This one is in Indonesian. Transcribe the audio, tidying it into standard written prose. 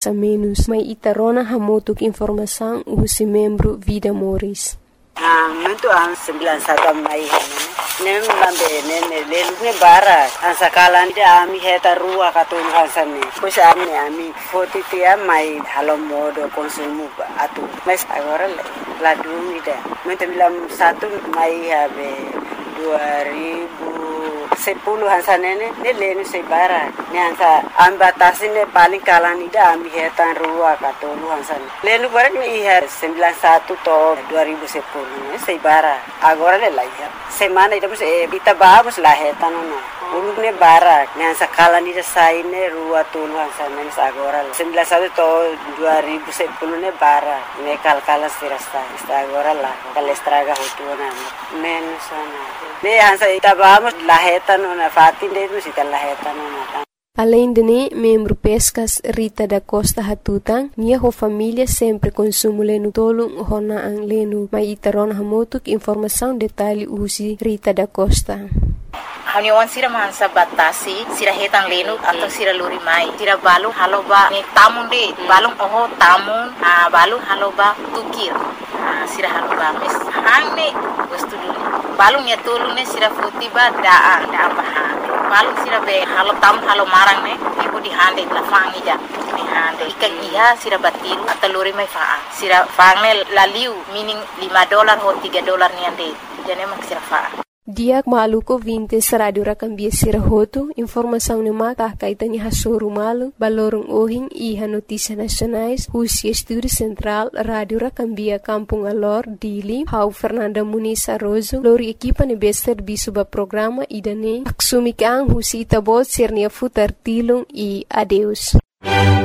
asa menos, mai itarona hamotuk informação usi membro Vida Moris. Muito an 91 mai nem lambe nem lelune bara an sakalan dia ami heta rua katun hansane pois ami foti tia mai halo modo konsumu atu mas agora la dumida muito bilam satu mai habe 2010 hansanene ne lenu se bara ne hansa ambatasine paling kalan ida ami heta rua katun hansane lenu bara ni iha 91 to 2010 se bara agora le laia semana ida kita vamos la heta no ulune bara ne sakala ni saine rua tuluan sana agora 19 to 2010 ne bara ne kalkala sirasta agora la kalestraga hutuna menos sana ne hansa ita vamos la heta no na fatin de no sita la heta no. Além de membro Pescas Rita da Costa Hatutang, minha família sempre consumo leno tolong hona ang leno mai itaron hamotuk informação detalhe usi Rita da Costa. Haniwan sira mahansa batasi sira hetang lenu atau sira luri mai sira balu haloba ni tamun de balung oho tamun balu haloba tukir sira haloba mes hangne wastu dulu balung ya tolu ne sira futiba daa baha balung sira be halo tam halo marang ne ibu di hande la fangi ja ni hande ikan iya sira batiru atau luri mai faa sira fangne laliu meaning $5 ho $3 ni ande jane mak sira faa. Diak maluko vintes radio rakambia sirahoto, informação ne maka kaitani hasoro malu, balorong ohing iha notícia nacionais, husi estúdio central, radio rakambia Kampung Alor, Dili, hau Fernanda Muniz Arrozo, lori equipa ne bester bisuba programa idane, aksumik ang husi itabot sirnia futar tilong I adeus.